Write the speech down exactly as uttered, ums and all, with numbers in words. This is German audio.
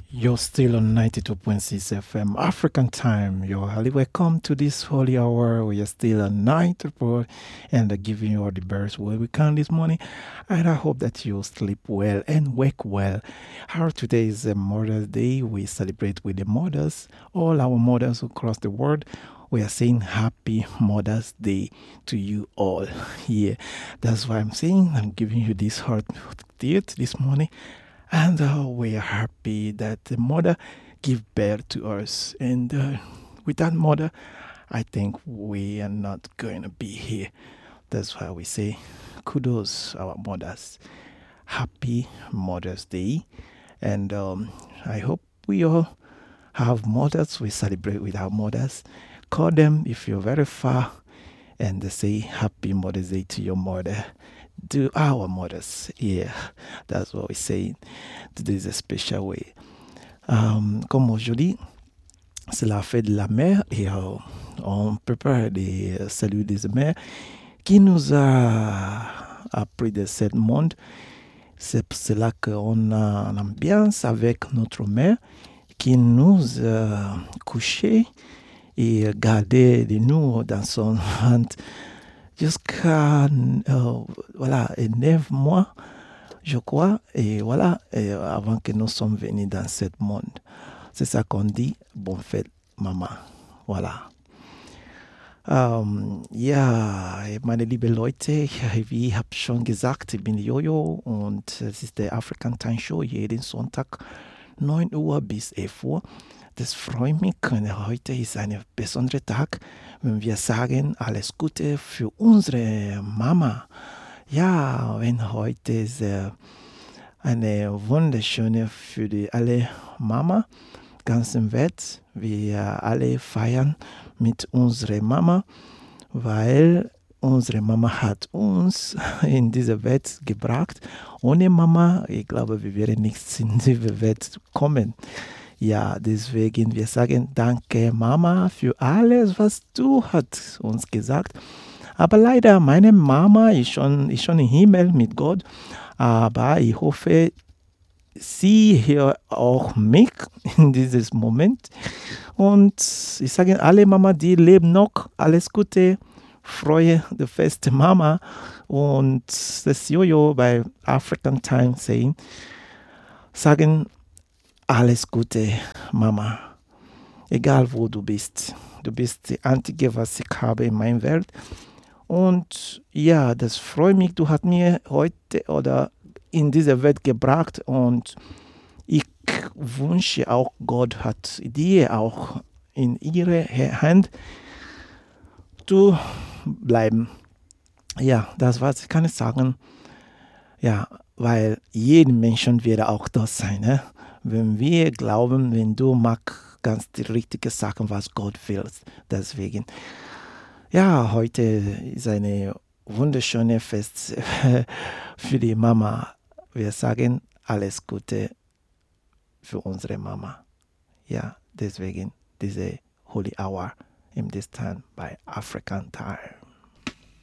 You're still on ninety-two point six F M African time. You're highly welcome to this holy hour. We are still on night report and uh, giving you all the best where we can this morning. And I hope that you sleep well and wake well. Our today is uh, Mother's Day. We celebrate with the mothers, all our mothers across the world. We are saying Happy Mother's Day to you all. Yeah, that's why I'm saying I'm giving you this heart date this morning. And uh, we are happy that the mother gave birth to us. And uh, with that mother, I think we are not going to be here. That's why we say kudos our mothers. Happy Mother's Day. And um, I hope we all have mothers. We celebrate with our mothers. Call them if you're very far and say Happy Mother's Day to your mother. To our mothers. Yeah, that's what we say. Today is a special way. Um, comme aujourd'hui, c'est la fête de la mère et euh, on prépare des saluts des mères qui nous a appris de ce monde. C'est pour cela qu'on a une ambiance avec notre mère qui nous a couché et gardé de nous dans son ventre jusqu'à euh, voilà, neuf mois, je crois, et voilà, et avant que nous sommes venus dans ce monde. C'est ça qu'on dit, bonne fête, maman. Voilà. Ähm, ja, meine liebe Leute, wie ich habe schon gesagt, ich bin Jojo und es ist der African Time Show, jeden Sonntag neun Uhr bis elf Uhr. Das freut mich. Heute ist ein besonderer Tag, wenn wir sagen, alles Gute für unsere Mama. Ja, wenn heute ist äh, eine wunderschöne für die alle Mama, ganzen Welt. Wir alle feiern mit unserer Mama, weil unsere Mama hat uns in diese Welt gebracht. Ohne Mama, ich glaube, wir wären nicht in diese Welt kommen. Ja, deswegen wir sagen danke Mama für alles, was du hast uns gesagt. Aber leider, meine Mama ist schon, ist schon im Himmel mit Gott. Aber ich hoffe, sie hört auch mich in diesem Moment. Und ich sage alle Mama, die leben noch, alles Gute, freue die feste Mama. Und das Jojo bei African Time saying, sagen, alles Gute, Mama. Egal wo du bist. Du bist die Einzige, was ich habe in meiner Welt. Und ja, das freut mich. Du hast mir heute oder in diese Welt gebracht. Und ich wünsche auch, Gott hat dir auch in ihre Hand zu bleiben. Ja, das was ich kann ich sagen. Ja, weil jeden Menschen wird auch das sein, ne? Wenn wir glauben, wenn du magst, ganz die richtigen Sachen, was Gott will. Deswegen, ja, heute ist eine wunderschöne Fest für die Mama. Wir sagen alles Gute für unsere Mama. Ja, deswegen diese Holy Hour in this time by African Time.